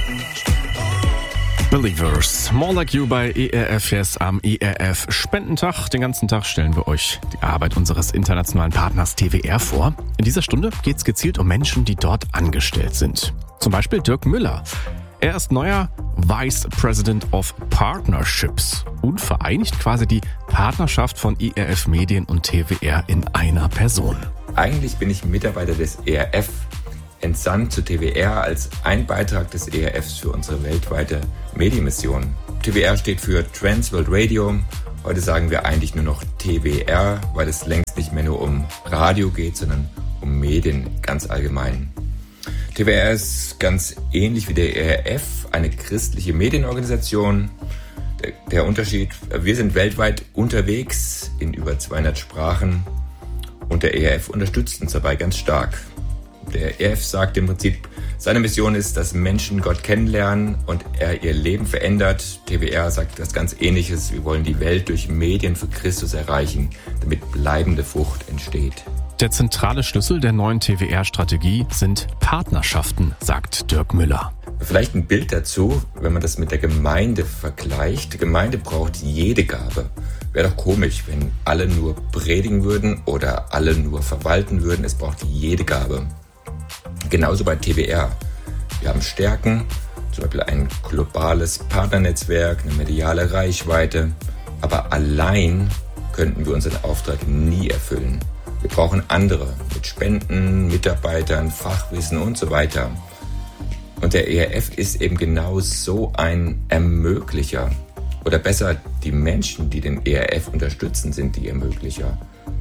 Believers, More Like You bei ERF Yes am ERF Spendentag. Den ganzen Tag stellen wir euch die Arbeit unseres internationalen Partners TWR vor. In dieser Stunde geht es gezielt um Menschen, die dort angestellt sind. Zum Beispiel Dirk Müller. Er ist neuer Vice President of Partnerships und vereinigt quasi die Partnerschaft von ERF Medien und TWR in einer Person. Eigentlich bin ich Mitarbeiter des ERF, entsandt zu TWR als ein Beitrag des ERFs für unsere weltweite Medienmission. TWR steht für Trans World Radio. Heute sagen wir eigentlich nur noch TWR, weil es längst nicht mehr nur um Radio geht, sondern um Medien ganz allgemein. TWR ist ganz ähnlich wie der ERF eine christliche Medienorganisation. Der Unterschied, wir sind weltweit unterwegs in über 200 Sprachen und der ERF unterstützt uns dabei ganz stark. Der ERF sagt im Prinzip, seine Mission ist, dass Menschen Gott kennenlernen und er ihr Leben verändert. TWR sagt etwas ganz Ähnliches. Wir wollen die Welt durch Medien für Christus erreichen, damit bleibende Frucht entsteht. Der zentrale Schlüssel der neuen TWR-Strategie sind Partnerschaften, sagt Dirk Müller. Vielleicht ein Bild dazu, wenn man das mit der Gemeinde vergleicht. Die Gemeinde braucht jede Gabe. Wäre doch komisch, wenn alle nur predigen würden oder alle nur verwalten würden. Es braucht jede Gabe. Genauso bei TWR. Wir haben Stärken, zum Beispiel ein globales Partnernetzwerk, eine mediale Reichweite. Aber allein könnten wir unseren Auftrag nie erfüllen. Wir brauchen andere mit Spenden, Mitarbeitern, Fachwissen und so weiter. Und der ERF ist eben genau so ein Ermöglicher. Oder besser, die Menschen, die den ERF unterstützen, sind die Ermöglicher.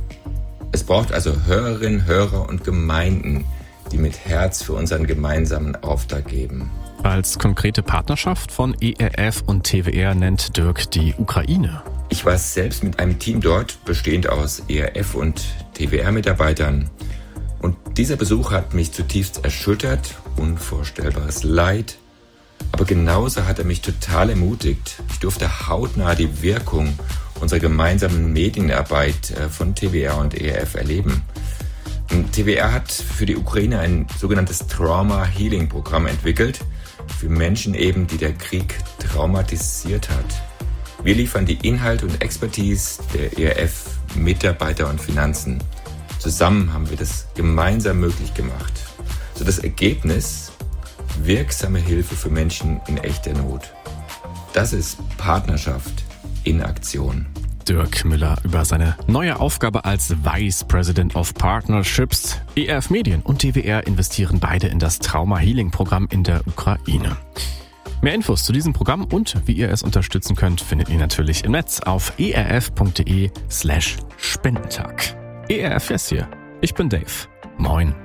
Es braucht also Hörerinnen, Hörer und Gemeinden, die mit Herz für unseren gemeinsamen Auftrag geben. Als konkrete Partnerschaft von ERF und TWR nennt Dirk die Ukraine. Ich war selbst mit einem Team dort, bestehend aus ERF und TWR-Mitarbeitern. Und dieser Besuch hat mich zutiefst erschüttert, unvorstellbares Leid. Aber genauso hat er mich total ermutigt. Ich durfte hautnah die Wirkung unserer gemeinsamen Medienarbeit von TWR und ERF erleben. Und TWR hat für die Ukraine ein sogenanntes Trauma Healing Programm entwickelt, für Menschen eben, die der Krieg traumatisiert hat. Wir liefern die Inhalte und Expertise der ERF, Mitarbeiter und Finanzen. Zusammen haben wir das gemeinsam möglich gemacht. So das Ergebnis: wirksame Hilfe für Menschen in echter Not. Das ist Partnerschaft in Aktion. Dirk Müller über seine neue Aufgabe als Vice President of Partnerships. ERF Medien und TWR investieren beide in das Trauma Healing Programm in der Ukraine. Mehr Infos zu diesem Programm und wie ihr es unterstützen könnt, findet ihr natürlich im Netz auf erf.de/Spendentag. ERF Yes hier. Ich bin Dave. Moin.